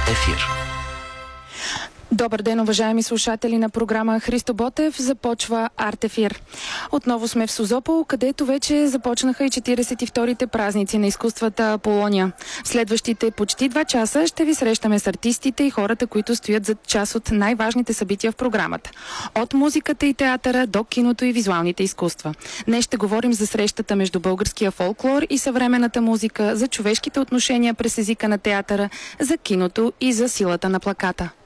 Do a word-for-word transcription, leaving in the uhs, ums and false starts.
Ефир. Добър ден, уважаеми слушатели на програма Христо Ботев. Започва Артефир. Отново сме в Созопол, където вече започнаха и четиридесет и вторите празници на изкуствата Аполония. В следващите почти два часа ще ви срещаме с артистите и хората, които стоят зад част от най-важните събития в програмата. От музиката и театъра до киното и визуалните изкуства. Днес ще говорим за срещата между българския фолклор и съвременната музика, за човешките отношения през езика на театъра, за киното и за силата на плаката.